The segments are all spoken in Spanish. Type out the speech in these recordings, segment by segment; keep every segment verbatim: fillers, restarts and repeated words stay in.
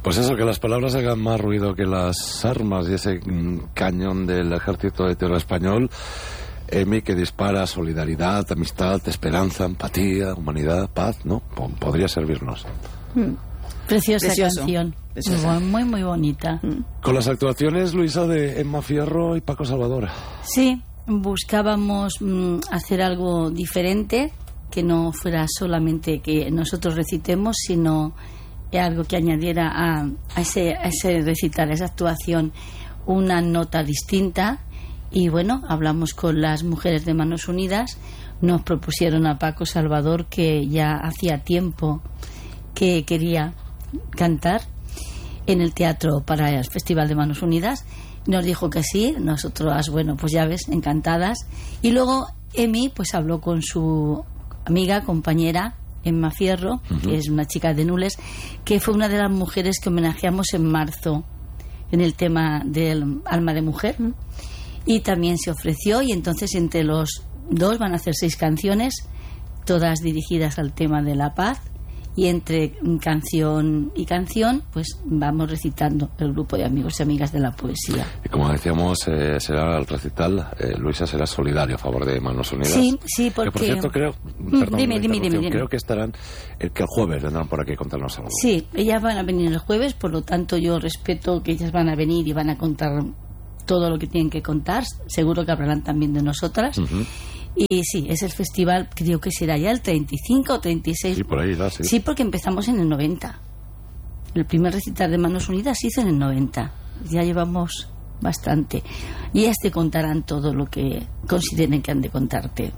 Pues eso, que las palabras hagan más ruido que las armas y ese cañón del ejército de tierra español. Emi, que dispara solidaridad, amistad, esperanza, empatía, humanidad, paz, ¿no? Podría servirnos. Mm. Preciosa Precioso. canción. Preciosa. Muy, muy bonita. Mm. Con las actuaciones, Luisa, de Emma Fierro y Paco Salvador. Sí, buscábamos mmm, hacer algo diferente, que no fuera solamente que nosotros recitemos, sino algo que añadiera a, a, ese, a ese recitar, a esa actuación, una nota distinta. Y bueno, hablamos con las mujeres de Manos Unidas, nos propusieron a Paco Salvador, que ya hacía tiempo que quería cantar en el teatro para el Festival de Manos Unidas. Nos dijo que sí, nosotros, bueno, pues ya ves, encantadas. Y luego Emi pues habló con su amiga, compañera Emma Fierro, uh-huh. que es una chica de Nules, que fue una de las mujeres que homenajeamos en marzo en el tema del alma de mujer. Uh-huh. Y también se ofreció, y entonces entre los dos van a hacer seis canciones, todas dirigidas al tema de la paz, y entre canción y canción pues vamos recitando el grupo de amigos y amigas de la poesía. Y como decíamos, eh, será el recital, eh, Luisa, será solidario a favor de Manos Unidas. Sí, sí, porque... Que por cierto creo, perdón, dime, dime, dime, dime. creo que estarán, eh, que el jueves vendrán por aquí a contarnos algo. Sí, ellas van a venir el jueves, por lo tanto yo respeto que ellas van a venir y van a contar todo lo que tienen que contar. Seguro que hablarán también de nosotras. Uh-huh. Y sí, es el festival, creo que será ya el treinta y cinco o treinta y seis. Sí, por ahí, ¿no? Sí. Sí, porque empezamos en el noventa. El primer recital de Manos Unidas se hizo en el noventa. Ya llevamos bastante. Y ellas te contarán todo lo que consideren que han de contarte.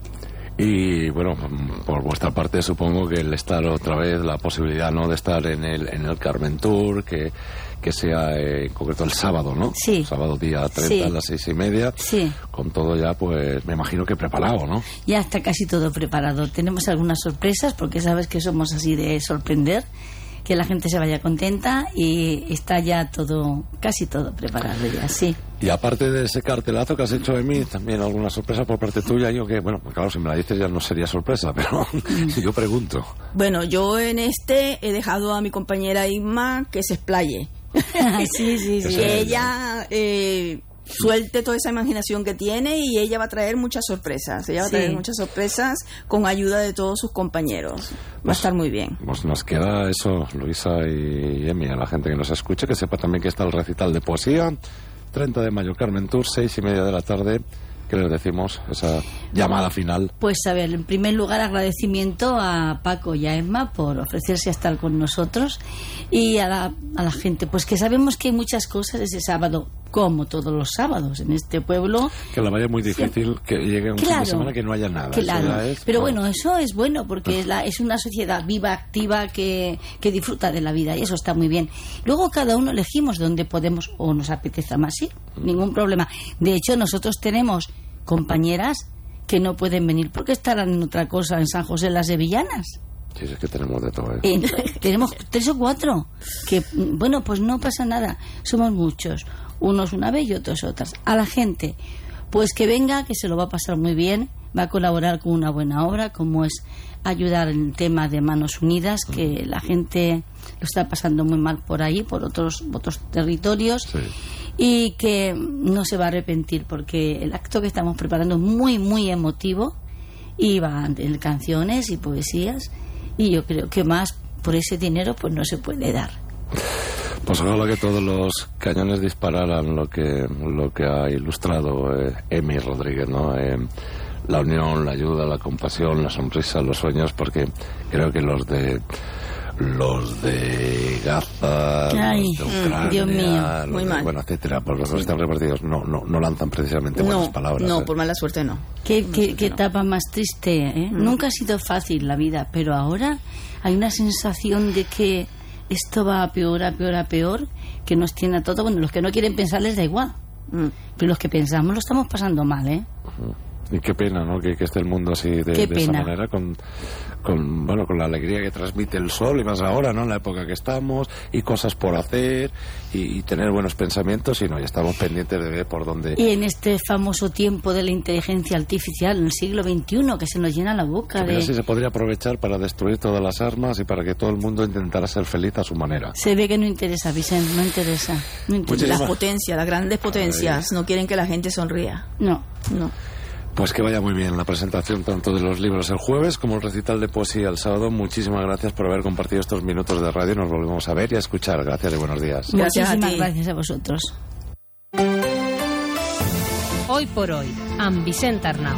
Y bueno, por vuestra parte supongo que el estar otra vez, la posibilidad, ¿no?, de estar en el en el Carmen Tour, que, que sea eh, en concreto el sábado, ¿no? Sí. Sábado día treinta, sí. a las seis y media. Sí. Con todo ya, pues me imagino que preparado, ¿no? Ya está casi todo preparado. Tenemos algunas sorpresas, porque sabes que somos así de sorprender, que la gente se vaya contenta, y está ya todo, casi todo preparado ya, sí. Y aparte de ese cartelazo que has hecho de mí, también alguna sorpresa por parte tuya. Yo que, bueno, claro, si me la dices ya no sería sorpresa, pero mm. yo pregunto. Bueno, yo en este he dejado a mi compañera Isma que se explaye. sí, sí, sí. Que ella eh, suelte toda esa imaginación que tiene, y ella va a traer muchas sorpresas. Ella va sí. a traer muchas sorpresas con ayuda de todos sus compañeros. Va pues, a estar muy bien. Pues nos queda eso, Luisa y Emi, a la gente que nos escuche, que sepa también que está el recital de poesía, treinta de mayo, Carmen Tour, seis y media de la tarde. ¿Qué les decimos? Esa llamada final. Pues a ver, en primer lugar, agradecimiento a Paco y a Emma por ofrecerse a estar con nosotros, y a la, a la gente, pues que sabemos que hay muchas cosas ese sábado, como todos los sábados en este pueblo. Que la vaya muy difícil, sí. que llegue un claro, fin de semana que no haya nada. Claro, es, pero bueno. bueno, eso es bueno, porque es, la, es una sociedad viva, activa, que, que disfruta de la vida, y eso está muy bien. Luego cada uno elegimos dónde podemos o nos apetece más ir, ningún problema. De hecho, nosotros tenemos compañeras que no pueden venir porque estarán en otra cosa en San José las Sevillanas. Sí, es que tenemos de todo. ¿eh? Eh, tenemos tres o cuatro que, bueno, pues no pasa nada, somos muchos, unos una vez y otros otras. A la gente, pues que venga, que se lo va a pasar muy bien, va a colaborar con una buena obra, como es ayudar en el tema de Manos Unidas, que la gente lo está pasando muy mal por ahí, por otros otros territorios. Sí. Y que no se va a arrepentir, porque el acto que estamos preparando es muy, muy emotivo, y va a tener canciones y poesías, y yo creo que más por ese dinero pues no se puede dar. Pues ojalá que todos los cañones dispararan lo que lo que ha ilustrado eh, Emi Rodríguez, ¿no? Eh, la unión, la ayuda, la compasión, la sonrisa, los sueños, porque creo que los de los de Gaza, Ay, los de Ucrania, Dios mío, los muy de, mal. bueno, etcétera, por los que están repartidos, no, no, no lanzan precisamente No, buenas palabras. no, ¿eh? por mala suerte no. Qué, Por qué, suerte qué no. etapa más triste, ¿eh? Mm. Nunca ha sido fácil la vida, pero ahora hay una sensación de que esto va a peor, a peor, a peor, que nos tiene a todos. Bueno, los que no quieren pensar les da igual, mm. pero los que pensamos lo estamos pasando mal, ¿eh? Uh-huh. Y qué pena, ¿no? Que, que esté el mundo así de, de esa manera, con, con, bueno, con la alegría que transmite el sol, y más ahora, ¿no? En la época que estamos, y cosas por hacer, y, y tener buenos pensamientos, y no, ya estamos pendientes de ver por dónde... Y en este famoso tiempo de la inteligencia artificial, en el siglo veintiuno, que se nos llena la boca sí, de... Pero sí se podría aprovechar para destruir todas las armas y para que todo el mundo intentara ser feliz a su manera. Se ve que no interesa, Vicente, no interesa. No interesa. Las potencias, las grandes potencias, Ay. no quieren que la gente sonría. No. No. Pues que vaya muy bien la presentación tanto de los libros el jueves como el recital de poesía el sábado. Muchísimas gracias por haber compartido estos minutos de radio. Nos volvemos a ver y a escuchar. Gracias y buenos días. Gracias a ti. Gracias a vosotros. Hoy por hoy, amb Vicent Arnau.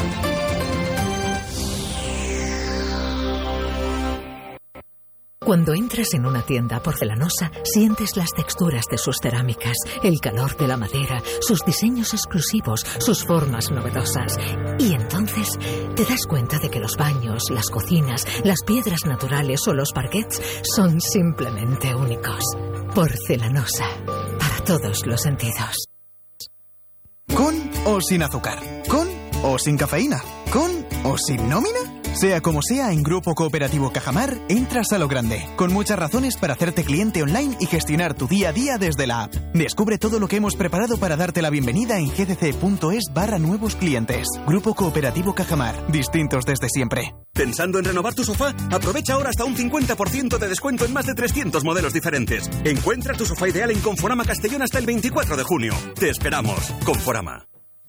Cuando entras en una tienda porcelanosa, sientes las texturas de sus cerámicas, el calor de la madera, sus diseños exclusivos, sus formas novedosas. Y entonces te das cuenta de que los baños, las cocinas, las piedras naturales o los parquets son simplemente únicos. Porcelanosa, para todos los sentidos. ¿Con o sin azúcar? ¿Con o sin cafeína? ¿Con o sin nómina? Sea como sea, en Grupo Cooperativo Cajamar entras a lo grande, con muchas razones para hacerte cliente online y gestionar tu día a día desde la app. Descubre todo lo que hemos preparado para darte la bienvenida en gdc.es barra nuevos clientes. Grupo Cooperativo Cajamar, distintos desde siempre. ¿Pensando en renovar tu sofá? Aprovecha ahora hasta un cincuenta por ciento de descuento en más de trescientos modelos diferentes. Encuentra tu sofá ideal en Conforama Castellón hasta el veinticuatro de junio. Te esperamos. Conforama.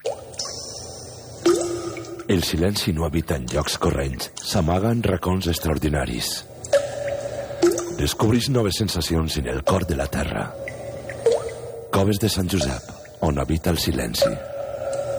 El silenci no habita en llocs corrents, s'amaga en racons extraordinaris. Descobrís noves sensacions en el cor de la terra. Coves de Sant Josep, on habita el silenci.